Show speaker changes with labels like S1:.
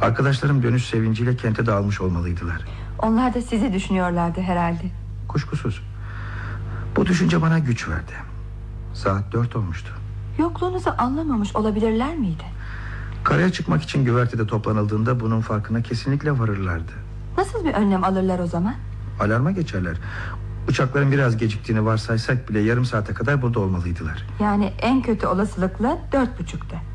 S1: Arkadaşlarım dönüş sevinciyle kente dağılmış olmalıydılar.
S2: Onlar da sizi düşünüyorlardı herhalde.
S1: Kuşkusuz. Bu düşünce bana güç verdi. Saat 4 olmuştu.
S2: Yokluğunuzu anlamamış olabilirler miydi?
S1: Karaya çıkmak için güvertede toplanıldığında bunun farkına kesinlikle varırlardı.
S2: Nasıl bir önlem alırlar o zaman?
S1: Alarma geçerler. Uçakların biraz geciktiğini varsaysak bile yarım saate kadar burada olmalıydılar.
S2: Yani en kötü olasılıkla 4.30'da.